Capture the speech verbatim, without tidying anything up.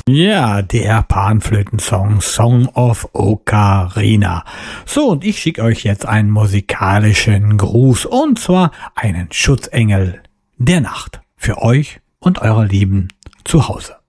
Ja, der Panflötensong Song of Ocarina. So, und ich schicke euch jetzt einen musikalischen Gruß, und zwar einen Schutzengel der Nacht für euch und eure Lieben zu Hause.